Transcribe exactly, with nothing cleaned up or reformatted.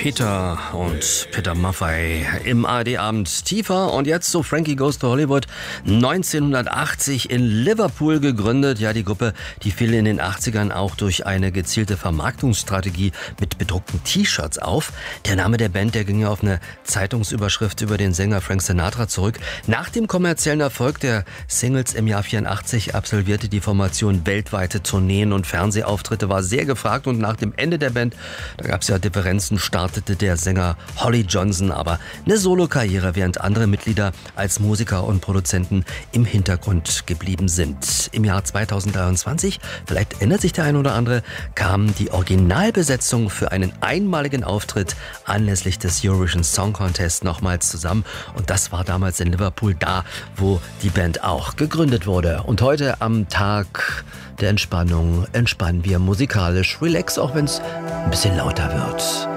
Peter und Peter Maffay im A R D-Abend tiefer. Und jetzt zu Frankie Goes to Hollywood. neunzehnhundertachtzig in Liverpool gegründet. Ja, die Gruppe, die fiel in den achtzigern auch durch eine gezielte Vermarktungsstrategie mit bedruckten T-Shirts auf. Der Name der Band, der ging ja auf eine Zeitungsüberschrift über den Sänger Frank Sinatra zurück. Nach dem kommerziellen Erfolg der Singles im Jahr vierundachtzig absolvierte die Formation weltweite Tourneen und Fernsehauftritte, war sehr gefragt. Und nach dem Ende der Band, da gab es ja Differenzen, startete der Sänger Holly Johnson aber eine Solokarriere, während andere Mitglieder als Musiker und Produzenten im Hintergrund geblieben sind. Im Jahr zweitausenddreiundzwanzig, vielleicht ändert sich der ein oder andere, kam die Originalbesetzung für einen einmaligen Auftritt anlässlich des Eurovision Song Contest nochmals zusammen. Und das war damals in Liverpool, da wo die Band auch gegründet wurde. Und heute am Tag der Entspannung entspannen wir musikalisch. Relax, auch wenn es ein bisschen lauter wird.